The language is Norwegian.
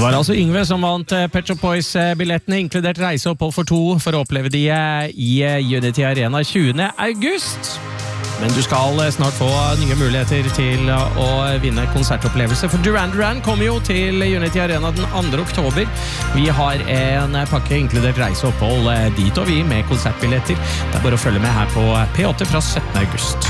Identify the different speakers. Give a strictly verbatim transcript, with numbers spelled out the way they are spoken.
Speaker 1: Det var altså Yngve som vant Pet Shop Boys-billettene, inkludert reiseopphold for to, for å oppleve de i Unity Arena tjuende august. Men du skal snart få nye muligheter til å vinne konsertopplevelse, for Duran Duran kommer jo til Unity Arena den andre oktober. Vi har en pakke inkludert reiseopphold dit og vi med konsertbilletter. Det er bare å følge med her på P åtte fra syttende august.